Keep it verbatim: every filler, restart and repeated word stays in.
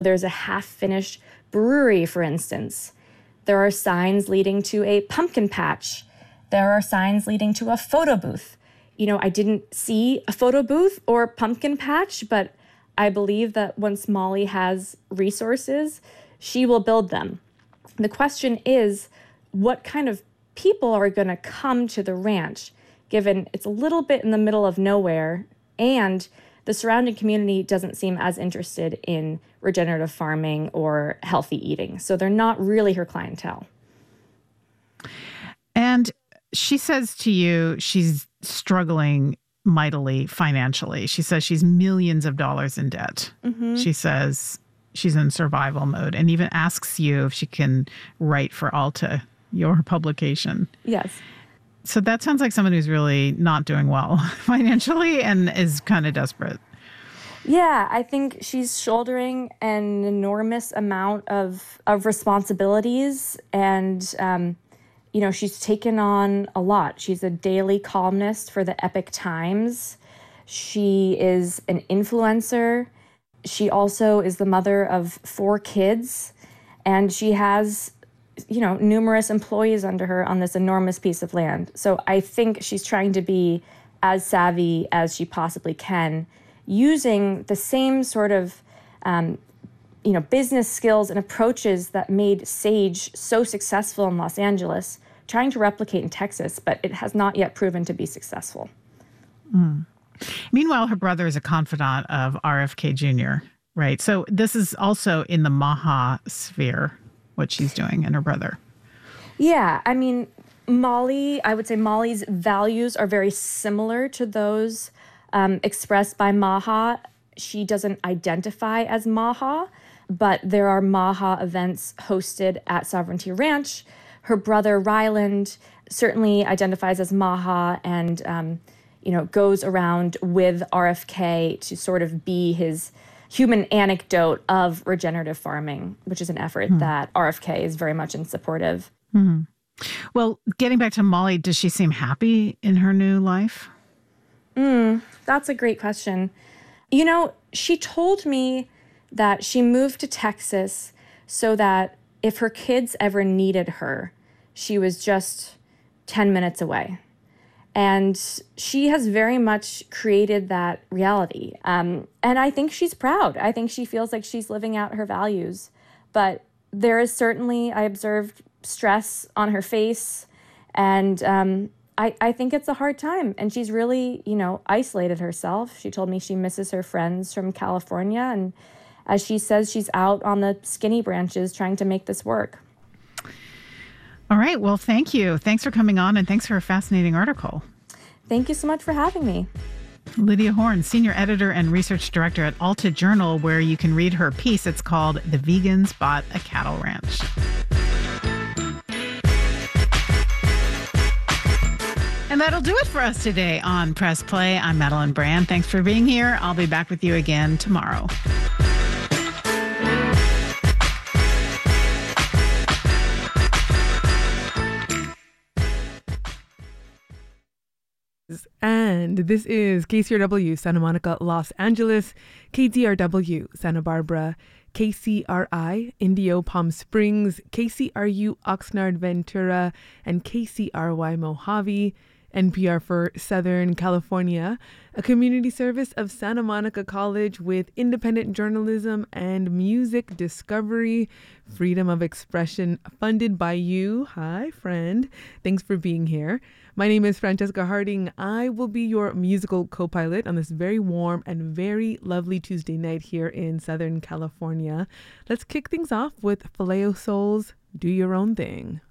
There's a half-finished brewery, for instance. There are signs leading to a pumpkin patch. There are signs leading to a photo booth. You know, I didn't see a photo booth or pumpkin patch, but I believe that once Molly has resources, she will build them. The question is, what kind of people are going to come to the ranch, given it's a little bit in the middle of nowhere, and the surrounding community doesn't seem as interested in regenerative farming or healthy eating. So they're not really her clientele. And she says to you she's struggling mightily financially. She says she's millions of dollars in debt. Mm-hmm. She says she's in survival mode and even asks you if she can write for Alta, your publication. Yes. So that sounds like someone who's really not doing well financially and is kind of desperate. Yeah, I think she's shouldering an enormous amount of, of responsibilities, and um, you know, she's taken on a lot. She's a daily columnist for the Epic Times. She is an influencer. She also is the mother of four kids, and she has, you know, numerous employees under her on this enormous piece of land. So I think she's trying to be as savvy as she possibly can, using the same sort of, um, you know, business skills and approaches that made Sage so successful in Los Angeles, trying to replicate in Texas, but it has not yet proven to be successful. Mm. Meanwhile, her brother is a confidant of R F K Junior, right? So this is also in the Maha sphere, what she's doing, and her brother. Yeah, I mean, Molly, I would say Molly's values are very similar to those um, expressed by Maha. She doesn't identify as Maha, but there are Maha events hosted at Sovereignty Ranch. Her brother, Ryland, certainly identifies as Maha and, um, you know, goes around with R F K to sort of be his human anecdote of regenerative farming, which is an effort hmm. that R F K is very much in support of. Hmm. Well, getting back to Molly, does she seem happy in her new life? Mm, that's a great question. You know, she told me that she moved to Texas so that if her kids ever needed her, she was just ten minutes away. And she has very much created that reality. Um, and I think she's proud. I think she feels like she's living out her values. But there is certainly, I observed, stress on her face. And um, I, I think it's a hard time. And she's really, you know, isolated herself. She told me she misses her friends from California. And as she says, she's out on the skinny branches trying to make this work. All right. Well, thank you. Thanks for coming on, and thanks for a fascinating article. Thank you so much for having me. Lydia Horn, Senior Editor and Research Director at Alta Journal, where you can read her piece. It's called The Vegans Bought a Cattle Ranch. And that'll do it for us today on Press Play. I'm Madeline Brand. Thanks for being here. I'll be back with you again tomorrow. And this is K C R W Santa Monica, Los Angeles, K D R W Santa Barbara, K C R I Indio Palm Springs, K C R U Oxnard Ventura, and K C R Y Mojave. N P R for Southern California, a community service of Santa Monica College with independent journalism and music discovery, freedom of expression, funded by you. Hi, friend. Thanks for being here. My name is Francesca Harding. I will be your musical co-pilot on this very warm and very lovely Tuesday night here in Southern California. Let's kick things off with Filet O Soul's Do Your Own Thing.